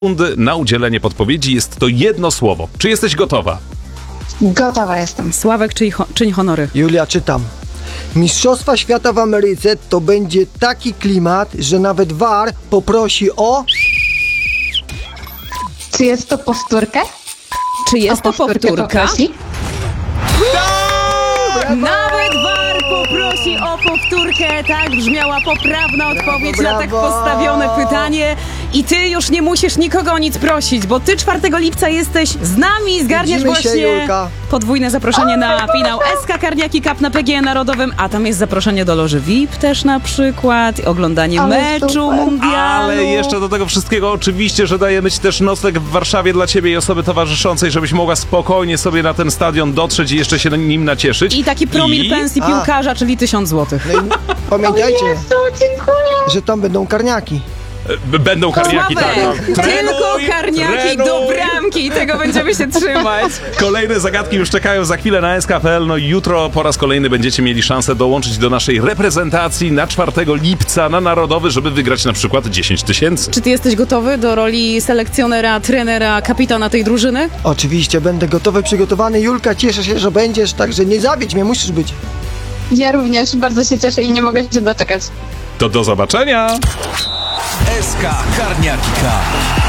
Na udzielenie podpowiedzi jest to jedno słowo. Czy jesteś gotowa? Gotowa jestem. Sławek, czyń honory. Julia, czytam. Mistrzostwa świata w Ameryce to będzie taki klimat, że nawet VAR poprosi o... Czy jest to powtórkę? Czy jest to powtórka? poprosi? Nawet VAR poprosi o powtórkę. Tak brzmiała poprawna odpowiedź na tak brawo. postawione pytanie. I ty już nie musisz nikogo o nic prosić, bo ty 4 lipca jesteś z nami, zgarniasz Widzimy się, właśnie Julka. podwójne zaproszenie na finał SK Karniaki Cup na PGE Narodowym, a tam jest zaproszenie do loży VIP też na przykład, oglądanie Ale meczu super. mundialu. Ale jeszcze do tego wszystkiego oczywiście, że dajemy ci też nocleg w Warszawie dla ciebie i osoby towarzyszącej, żebyś mogła spokojnie sobie na ten stadion dotrzeć i jeszcze się nim nacieszyć. I taki promil pensji piłkarza, czyli 1000 złotych. No i pamiętajcie, Jezu, dziękuję. że tam będą karniaki. Będą karniaki, tak. Sławek, No. tylko karniaki do bramki i tego będziemy się trzymać. Kolejne zagadki już czekają za chwilę na SK.pl. No i jutro po raz kolejny będziecie mieli szansę dołączyć do naszej reprezentacji na 4 lipca na Narodowy, żeby wygrać na przykład 10 000. Czy ty jesteś gotowy do roli selekcjonera, trenera, kapitana tej drużyny? Oczywiście, będę gotowy, przygotowany. Julka, cieszę się, że będziesz, także nie zawiedź mnie, musisz być. Ja również bardzo się cieszę i nie mogę się doczekać. To do zobaczenia! SK Karniaki Cup.